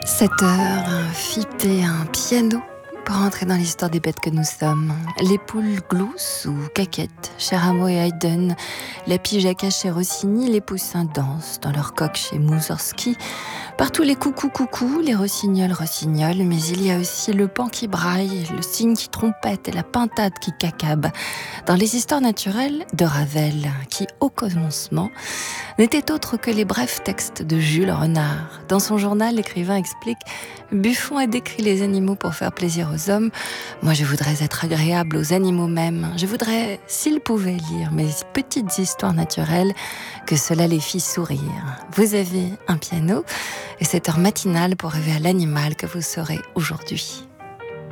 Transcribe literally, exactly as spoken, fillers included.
sept heures, un fipt et un piano pour entrer dans l'histoire des bêtes que nous sommes. Les poules gloussent ou caquettent chez Rameau et Haydn, la pigeaca chez Rossini, les poussins dansent dans leur coque chez Moussorski. Partout les coucous coucous, les rossignols rossignols, mais il y a aussi le pan qui braille, le cygne qui trompette et la pintade qui cacabe. Dans les histoires naturelles de Ravel, qui au commencement n'était autre que les brefs textes de Jules Renard. Dans son journal, l'écrivain explique « Buffon a décrit les animaux pour faire plaisir aux hommes. Moi, je voudrais être agréable aux animaux mêmes. Je voudrais, s'ils pouvaient lire mes petites histoires naturelles, que cela les fit sourire. » Vous avez un piano et cette heure matinale pour rêver à l'animal que vous serez aujourd'hui.